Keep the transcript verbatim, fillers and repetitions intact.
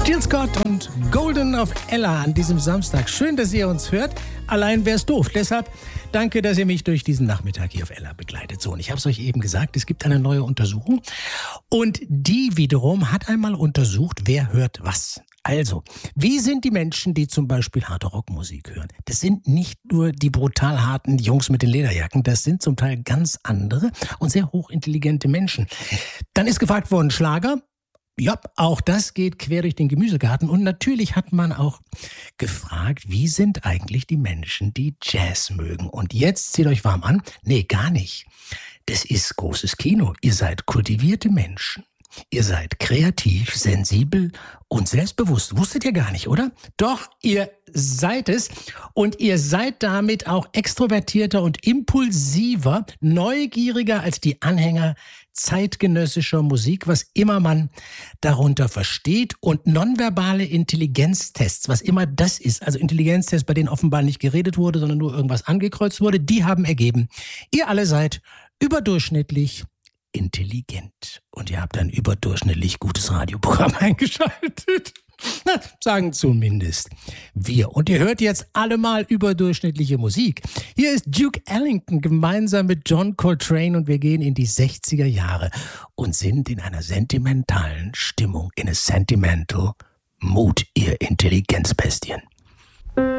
Jill Scott und Golden of Ella an diesem Samstag. Schön, dass ihr uns hört. Allein wär's doof. Deshalb danke, dass ihr mich durch diesen Nachmittag hier auf Ella begleitet. So, und ich habe es euch eben gesagt, es gibt eine neue Untersuchung. Und die wiederum hat einmal untersucht, wer hört was. Also, wie sind die Menschen, die zum Beispiel harte Rockmusik hören? Das sind nicht nur die brutal harten Jungs mit den Lederjacken, das sind zum Teil ganz andere und sehr hochintelligente Menschen. Dann ist gefragt worden, Schlager? Ja, auch das geht quer durch den Gemüsegarten. Und natürlich hat man auch gefragt, wie sind eigentlich die Menschen, die Jazz mögen? Und jetzt zieht euch warm an. Nee, gar nicht. Das ist großes Kino. Ihr seid kultivierte Menschen. Ihr seid kreativ, sensibel und selbstbewusst. Wusstet ihr gar nicht, oder? Doch, ihr seid es. Und ihr seid damit auch extrovertierter und impulsiver, neugieriger als die Anhänger zeitgenössischer Musik, was immer man darunter versteht. Und nonverbale Intelligenztests, was immer das ist, also Intelligenztests, bei denen offenbar nicht geredet wurde, sondern nur irgendwas angekreuzt wurde, die haben ergeben, ihr alle seid überdurchschnittlich intelligent. Und ihr habt ein überdurchschnittlich gutes Radioprogramm eingeschaltet. Na, sagen zumindest wir. Und ihr hört jetzt alle mal überdurchschnittliche Musik. Hier ist Duke Ellington gemeinsam mit John Coltrane und wir gehen in die sechziger Jahre und sind in einer sentimentalen Stimmung, in a sentimental mood, ihr Intelligenzbestien.